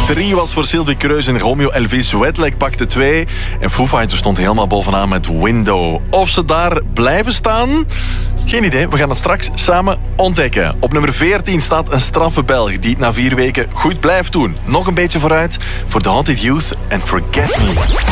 3 was voor Sylvie Kreus en Romeo Elvis. Wetleg pakte 2. En Foo Fighters stond helemaal bovenaan met Window. Of ze daar blijven staan? Geen idee, we gaan het straks samen ontdekken. Op nummer 14 staat een straffe Belg die het na 4 weken goed blijft doen. Nog een beetje vooruit voor The Haunted Youth en Forget Me.